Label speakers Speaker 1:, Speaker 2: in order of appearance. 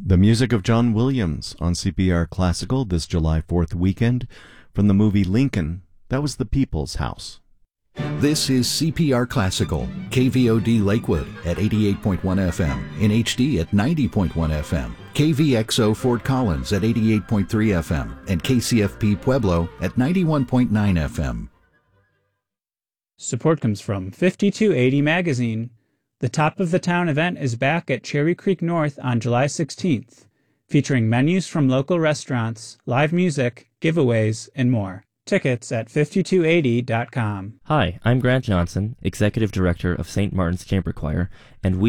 Speaker 1: The music of John Williams on CPR Classical this July 4th weekend from the movie Lincoln. That was The People's House.
Speaker 2: This is CPR Classical, KVOD Lakewood at 88.1 FM, in HD at 90.1 FM, KVXO Fort Collins at 88.3 FM, and KCFP Pueblo at 91.9 FM.
Speaker 3: Support comes from 5280 Magazine. The Top of the Town event is back at Cherry Creek North on July 16th, featuring menus from local restaurants, live music, giveaways, and more. Tickets at 5280.com.
Speaker 4: Hi, I'm Grant Johnson, Executive Director of St. Martin's Chamber Choir, and we